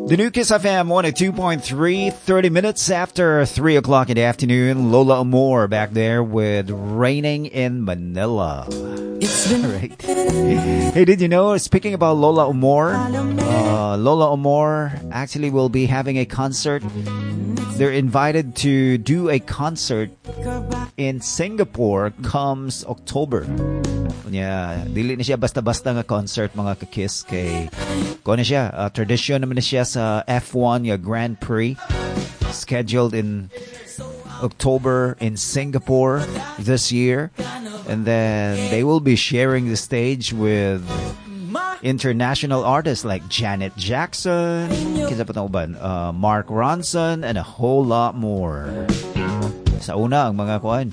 The new Kiss FM 102.3, 30 minutes after 3 o'clock in the afternoon. Lola Amor back there with Raining in Manila. It's been right. Hey, did you know, speaking about Lola Amor, Lola Amor actually will be having a concert. They're invited to do a concert in Singapore comes October. Yeah, dili na siya basta-basta nga concert mga ka-Kiss kay ko na siya tradition naman na siya sa F1 ya Grand Prix scheduled in October in Singapore this year, and then they will be sharing the stage with international artists like Janet Jackson, Mark Ronson, and a whole lot more. Sa una ang mga kuan.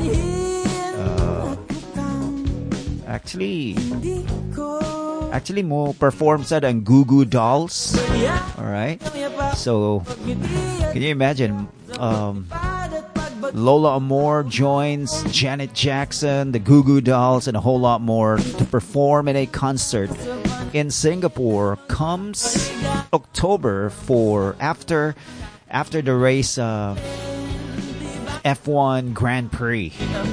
Actually mo perform sa ang Goo Goo Dolls. Alright? So, can you imagine? Lola Amor joins Janet Jackson, the Goo Goo Dolls, and a whole lot more to perform in a concert in Singapore comes October for after the race F1 Grand Prix.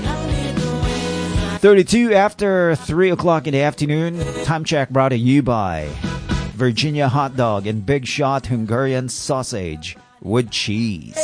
32 after 3 o'clock in the afternoon. Time check brought to you by Virginia Hot Dog and Big Shot Hungarian Sausage with cheese.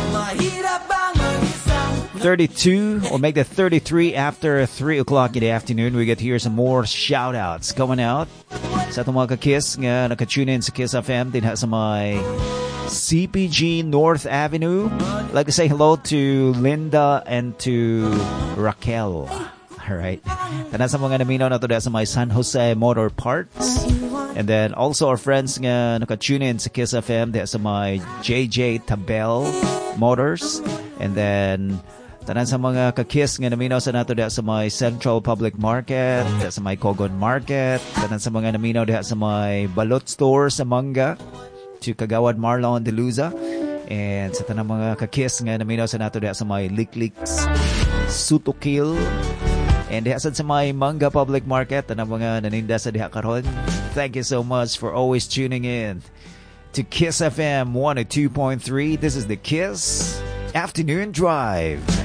32, or make that 33 after 3 o'clock in the afternoon. We get to hear some more shout-outs coming out. Sa itong mga ka-Kiss nga nakatune in sa Kiss FM din sa may CPG North Avenue. I'd like to say hello to Linda and to Raquel. Alright. Tanan sa mga naminaw na to sa may San Jose Motor Parts. And then also our friends nga nakatune in sa Kiss FM sa may JJ Tabel Motors. And then tanan sa mga ka-Kiss nga naminaw sa nato sa may Central Public Market, sa may Cogon Market. Tanan sa mga naminaw sa may Balot Store sa Manga to Kagawad Marlon de Luza. And sa tanang mga ka-Kiss nga naminaw sa nato sa may Liklix Sutukil. And diha sa may Manga Public Market, tanang mga naninda sa diha karon. Thank you so much for always tuning in to Kiss FM 102.3. This is the Kiss Afternoon Drive.